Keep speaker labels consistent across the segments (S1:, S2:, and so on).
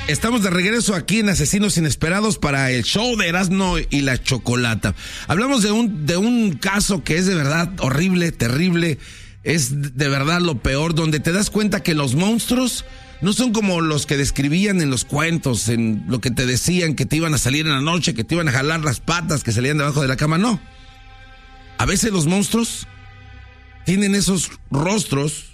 S1: Estamos de regreso aquí en Asesinos Inesperados para el show de Erasmo y la Chocolata. Hablamos de un caso que es de verdad horrible, terrible, es de verdad lo peor, donde te das cuenta que los monstruos no son como los que describían en los cuentos, en lo que te decían, que te iban a salir en la noche, que te iban a jalar las patas, que salían debajo de la cama. No. A veces los monstruos tienen esos rostros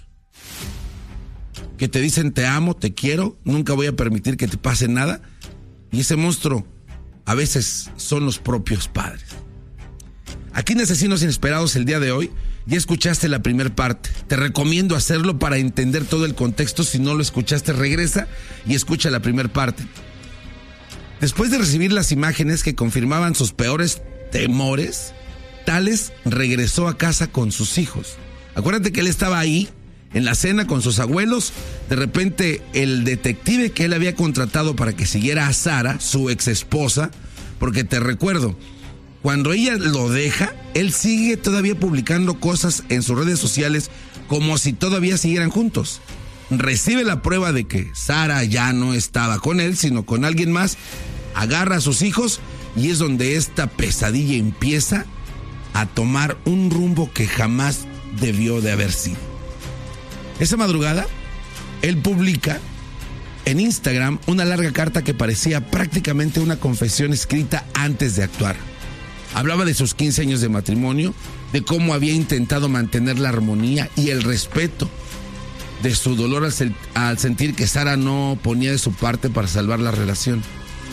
S1: que te dicen te amo, te quiero, nunca voy a permitir que te pase nada. Y ese monstruo a veces son los propios padres. Aquí en Asesinos Inesperados el día de hoy ya escuchaste la primera parte. Te recomiendo hacerlo para entender todo el contexto. Si no lo escuchaste, regresa y escucha la primera parte. Después de recibir las imágenes que confirmaban sus peores temores, Tales regresó a casa con sus hijos. Acuérdate que él estaba ahí en la cena con sus abuelos. De repente el detective que él había contratado para que siguiera a Sara, su ex esposa, porque te recuerdo, cuando ella lo deja, él sigue todavía publicando cosas en sus redes sociales como si todavía siguieran juntos. Recibe la prueba de que Sara ya no estaba con él, sino con alguien más, agarra a sus hijos y es donde esta pesadilla empieza a tomar un rumbo que jamás debió de haber sido. Esa madrugada, él publica en Instagram una larga carta que parecía prácticamente una confesión escrita antes de actuar. Hablaba de sus 15 años de matrimonio, de cómo había intentado mantener la armonía y el respeto, de su dolor al sentir que Sara no ponía de su parte para salvar la relación.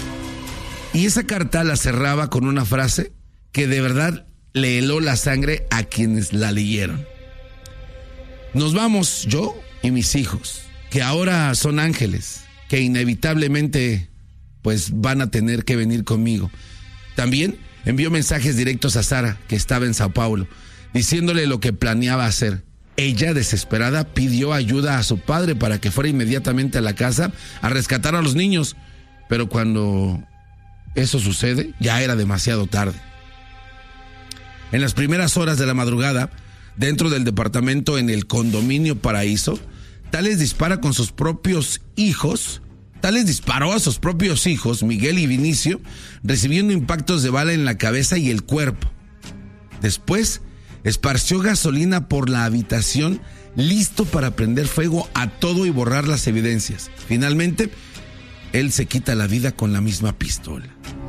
S1: Y esa carta la cerraba con una frase que de verdad le heló la sangre a quienes la leyeron. Nos vamos, yo y mis hijos, que ahora son ángeles, que inevitablemente pues van a tener que venir conmigo. También envió mensajes directos a Sara, que estaba en Sao Paulo, diciéndole lo que planeaba hacer. Ella, desesperada, pidió ayuda a su padre para que fuera inmediatamente a la casa a rescatar a los niños. Pero cuando eso sucede, ya era demasiado tarde. En las primeras horas de la madrugada, dentro del departamento en el condominio Paraíso, Tales disparó a sus propios hijos, Miguel y Vinicio, recibiendo impactos de bala en la cabeza y el cuerpo. Después, esparció gasolina por la habitación, listo para prender fuego a todo y borrar las evidencias. Finalmente, él se quita la vida con la misma pistola.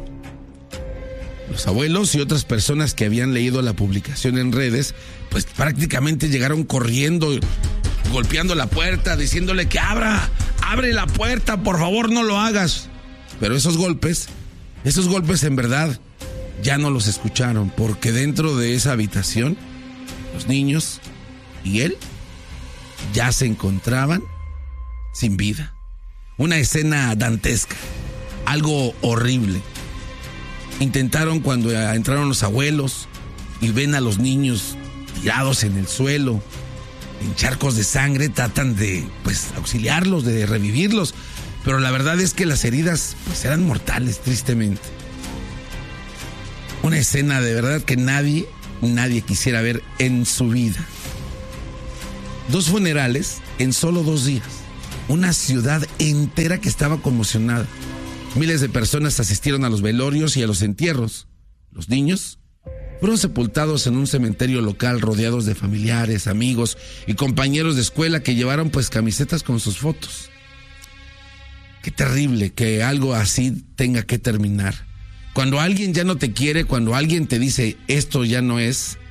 S1: Los abuelos y otras personas que habían leído la publicación en redes, pues prácticamente llegaron corriendo, golpeando la puerta, diciéndole que abre la puerta, por favor no lo hagas. Pero esos golpes en verdad ya no los escucharon, porque dentro de esa habitación, los niños y él ya se encontraban sin vida. Una escena dantesca, algo horrible. Intentaron cuando entraron los abuelos y ven a los niños tirados en el suelo, en charcos de sangre, tratan de auxiliarlos, de revivirlos, pero la verdad es que las heridas eran mortales, tristemente. Una escena de verdad que nadie quisiera ver en su vida. 2 funerales en solo 2 días. Una ciudad entera que estaba conmocionada. Miles de personas asistieron a los velorios y a los entierros. Los niños fueron sepultados en un cementerio local rodeados de familiares, amigos y compañeros de escuela que llevaron camisetas con sus fotos. Qué terrible que algo así tenga que terminar. Cuando alguien ya no te quiere, cuando alguien te dice esto ya no es,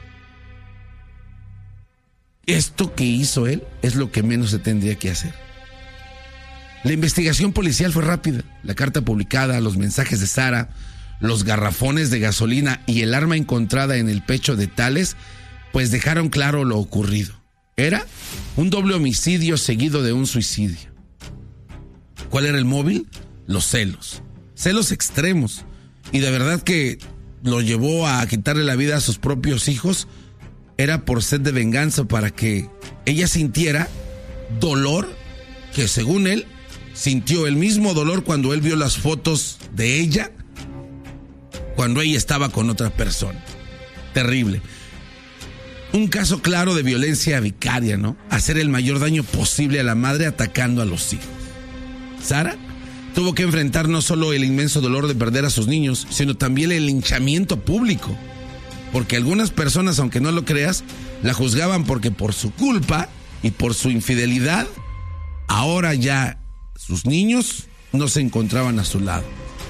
S1: esto que hizo él es lo que menos se tendría que hacer. La investigación policial fue rápida. La carta publicada, los mensajes de Sara, los garrafones de gasolina y el arma encontrada en el pecho de Tales, dejaron claro lo ocurrido. Era un doble homicidio seguido de un suicidio. ¿Cuál era el móvil? Los celos. Celos extremos. Y de verdad que lo llevó a quitarle la vida a sus propios hijos. Era por sed de venganza, para que ella sintiera dolor que, según él, sintió el mismo dolor cuando él vio las fotos de ella, cuando ella estaba con otra persona. Terrible. Un caso claro de violencia vicaria, ¿no? Hacer el mayor daño posible a la madre atacando a los hijos. Sara tuvo que enfrentar no solo el inmenso dolor de perder a sus niños, sino también el linchamiento público. Porque algunas personas, aunque no lo creas, la juzgaban porque por su culpa y por su infidelidad, ahora ya sus niños no se encontraban a su lado.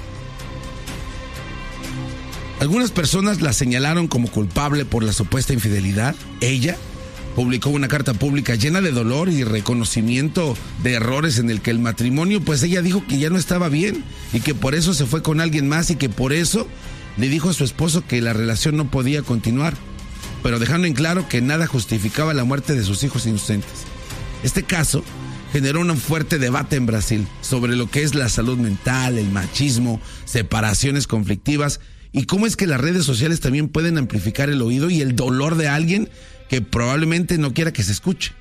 S1: Algunas personas la señalaron como culpable por la supuesta infidelidad. Ella publicó una carta pública llena de dolor y reconocimiento de errores en el que el matrimonio, pues ella dijo que ya no estaba bien y que por eso se fue con alguien más y que por eso le dijo a su esposo que la relación no podía continuar, pero dejando en claro que nada justificaba la muerte de sus hijos inocentes. Este caso generó un fuerte debate en Brasil sobre lo que es la salud mental, el machismo, separaciones conflictivas y cómo es que las redes sociales también pueden amplificar el oído y el dolor de alguien que probablemente no quiera que se escuche.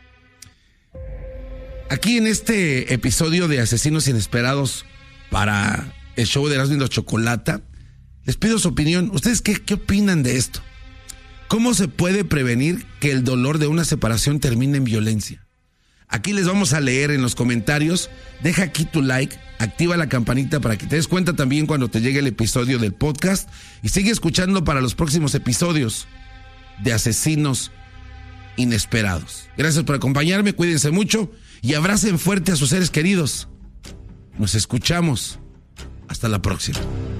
S1: Aquí en este episodio de Asesinos Inesperados para el show de Erasmo y la Chocolata, les pido su opinión. ¿Ustedes qué opinan de esto? ¿Cómo se puede prevenir que el dolor de una separación termine en violencia? Aquí les vamos a leer en los comentarios. Deja aquí tu like, activa la campanita para que te des cuenta también cuando te llegue el episodio del podcast y sigue escuchando para los próximos episodios de Asesinos Inesperados. Gracias por acompañarme, cuídense mucho y abracen fuerte a sus seres queridos. Nos escuchamos. Hasta la próxima.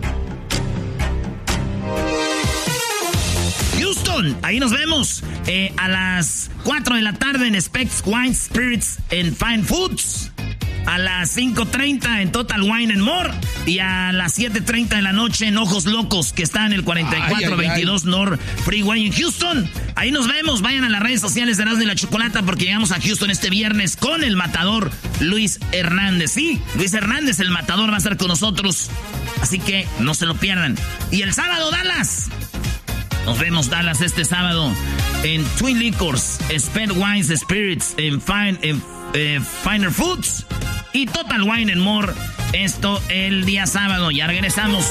S2: Houston, ahí nos vemos a las 4 de la tarde en Specs Wine Spirits and Fine Foods. A las 5:30 en Total Wine and More. Y a las 7:30 de la noche en Ojos Locos, que está en el 4422 North Freeway en Houston. Ahí nos vemos. Vayan a las redes sociales de Erasmo y la Chocolata porque llegamos a Houston este viernes con el matador Luis Hernández. Sí, Luis Hernández, el matador, va a estar con nosotros. Así que no se lo pierdan. Y el sábado, Dallas. Nos vemos, Dallas, este sábado en Twin Liquors, Spent Wines Spirits, en Finer Foods y Total Wine and More. Esto el día sábado. Ya regresamos.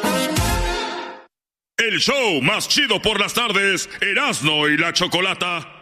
S3: El show más chido por las tardes, Erasmo y la Chocolata.